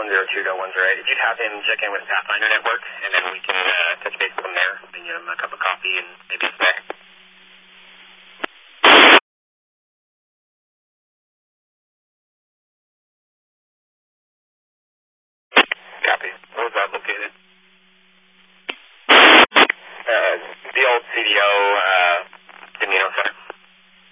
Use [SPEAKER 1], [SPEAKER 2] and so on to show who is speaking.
[SPEAKER 1] 102.108. If you'd have him check in with Pathfinder Network, and then we can touch base from there, bring him a cup of coffee, and maybe